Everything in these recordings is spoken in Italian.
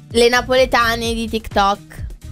le napoletane di TikTok.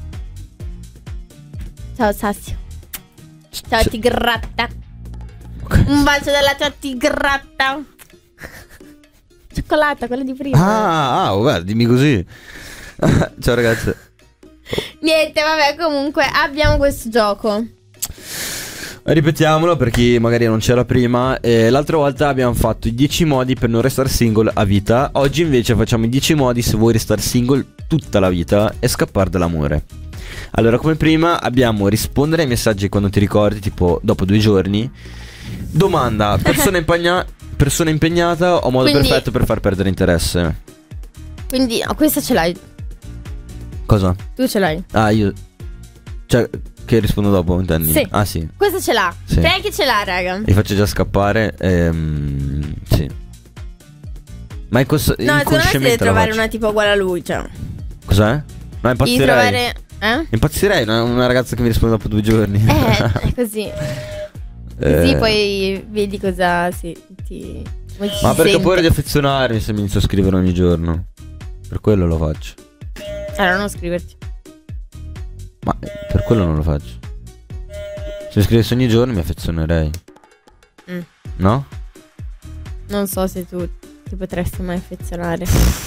Ciao Sassio. Ciao Tigratta. Un bacio dalla tua Tigratta. Cioccolata, quella di prima. Guarda, dimmi così. Ciao ragazzi. Niente, vabbè, comunque abbiamo questo gioco. Ripetiamolo per chi magari non c'era prima. L'altra volta abbiamo fatto i 10 modi per non restare single a vita. Oggi invece facciamo i 10 modi se vuoi restare single tutta la vita e scappare dall'amore. Allora, come prima abbiamo rispondere ai messaggi quando ti ricordi, tipo dopo 2 giorni. Domanda: persona impegnata o modo perfetto per far perdere interesse? Quindi questa ce l'hai. Cosa? Tu ce l'hai. Io. Cioè, che rispondo dopo, intendi? Sì. Sì. Questa ce l'ha. Sì. Lei che ce l'ha, raga. Mi faccio già scappare. Sì. Ma no, secondo me si deve trovare una tipo uguale a lui, cioè. Cos'è? No, impazzirei. Di trovare. Impazzirei una ragazza che mi risponde dopo 2 giorni. È così. Così poi vedi cosa ma perché ho paura di affezionarmi se mi inizio a scrivere ogni giorno. Per quello lo faccio. Allora non scriverti. Ma per quello non lo faccio. Se scrivessi ogni giorno mi affezionerei. No? Non so se tu ti potresti mai affezionare.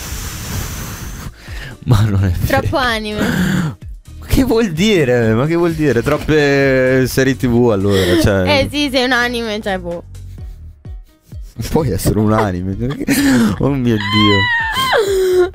Ma non è vero. Troppo anime. Ma che vuol dire? Ma che vuol dire? Troppe serie TV allora, cioè. Sì, sei un anime, cioè boh. Puoi essere un anime. Oh mio Dio.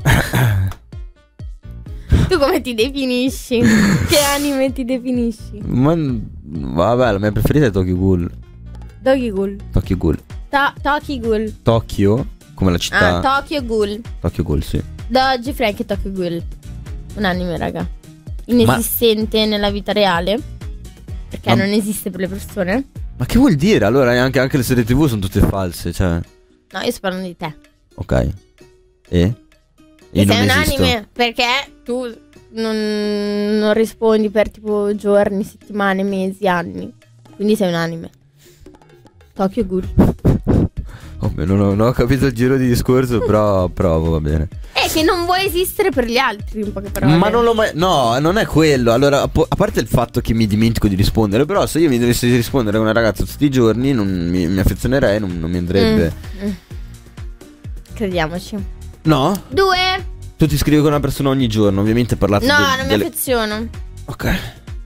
Tu come ti definisci? Che anime ti definisci? Vabbè, la mia preferita è Tokyo Ghoul. Tokyo Ghoul. Tokyo? Come la città? Tokyo Ghoul. Tokyo Ghoul, sì. Da oggi Frank è Tokyo Ghoul. Un anime, raga. Inesistente nella vita reale. Perché non esiste per le persone. Ma che vuol dire? Allora anche le serie TV sono tutte false, cioè. No, io sto parlando di te. Ok. E sei un anime perché tu non rispondi per tipo giorni, settimane, mesi, anni. Quindi sei un anime. Tokyo Ghoul. Non ho capito il giro di discorso, però provo, va bene. È che non vuoi esistere per gli altri, in poche parole. Ma non l'ho mai. No, non è quello. Allora, a parte il fatto che mi dimentico di rispondere, però se io mi dovessi rispondere a una ragazza tutti i giorni, non mi affezionerei, non mi andrebbe. Crediamoci. No? 2. Tu ti scrivi con una persona ogni giorno, ovviamente parlate. No, non mi affeziono. Ok.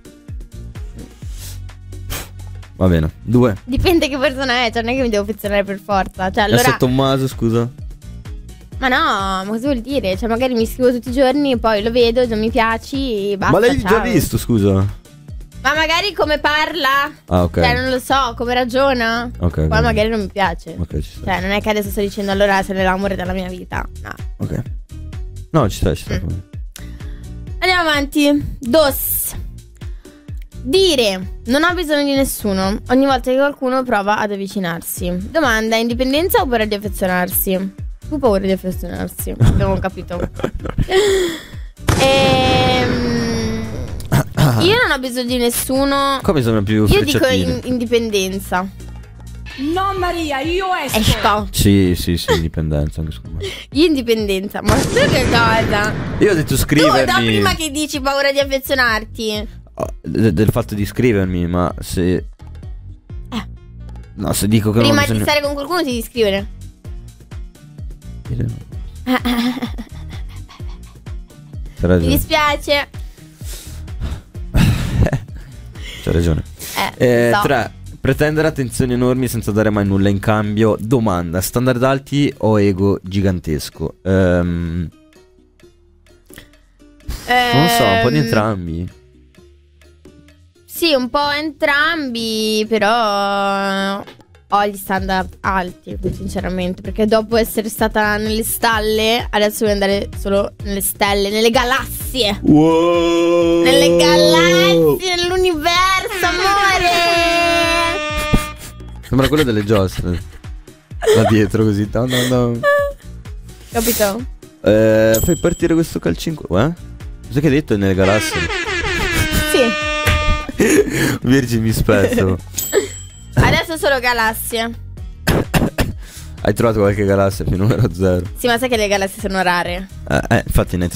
Va bene, 2. Dipende che persona è, cioè non è che mi devo affezionare per forza. Cioè allora. È Tommaso, scusa. Ma no, ma cosa vuol dire? Cioè magari mi scrivo tutti i giorni, poi lo vedo, non mi piaci e basta. Ma l'hai ciao. già visto, scusa? Ma magari come parla. Ok. Cioè non lo so, come ragiona. Ok. Poi magari non mi piace. Ok, ci sta. Cioè non è che adesso sto dicendo allora se è l'amore della mia vita. No. Ok. No, ci sta. Andiamo avanti. 2. Dire non ho bisogno di nessuno ogni volta che qualcuno prova ad avvicinarsi. Domanda: indipendenza o paura di affezionarsi? Tu paura di affezionarsi, abbiamo capito. Io non ho bisogno di nessuno. Come sono più Io dico frecciatine. indipendenza. No Maria, io esco. Sì, indipendenza anche secondo me. Io indipendenza. Ma tu che cosa? Io ho detto Tu scrivermi. da prima che dici paura di affezionarti. Del fatto di scrivermi, ma se. No, se dico che prima non ho di bisogno... stare con qualcuno ti devi scrivere. C'ha Mi dispiace. ragione. 3. Pretendere attenzioni enormi senza dare mai nulla in cambio. Domanda: standard alti o ego gigantesco? Non so, un po' di entrambi. Sì, un po' entrambi, però ho gli standard alti, sinceramente, perché dopo essere stata nelle stalle, adesso voglio andare solo nelle stelle, nelle galassie. Wow! Nelle galassie, nell'universo, amore. Sembra quello delle giostre. Da dietro così. No. Capito? Fai partire questo calcinco. Cosa che hai detto nelle galassie? Sì. Virgin, mi spezzo. Adesso solo galassie. Hai trovato qualche galassia più numero 0? Sì, ma sai che le galassie sono rare? Infatti ne hai